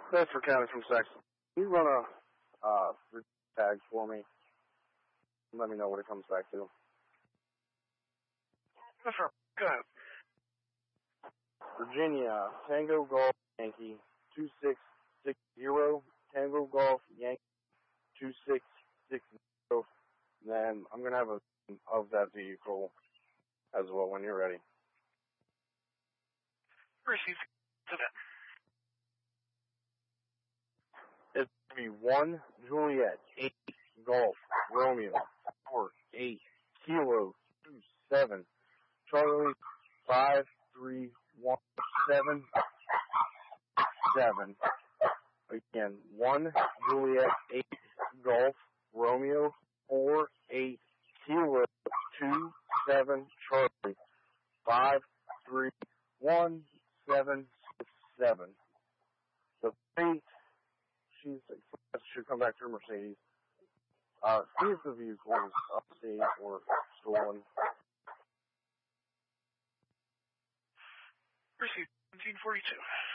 Bedford County from Saxon. Can you run a tag for me? Let me know what it comes back to. Yes, sir. Go ahead. Virginia, Tango Golf Yankee 2660, Tango Golf Yankee 2660. Then I'm going to have a of that vehicle as well when you're ready. Received to that. It's going to be 1 Juliet 8 Golf Romeo 4 8 Kilo 2 7 Charlie 5 3 1 7 7. Again, 1 Juliet 8 Golf Romeo 4 8 Kilo 2 7 Charlie 5 3 1 7 7. The plate, she should come back to her Mercedes. See if the vehicle is upstate or stolen. Received 1742.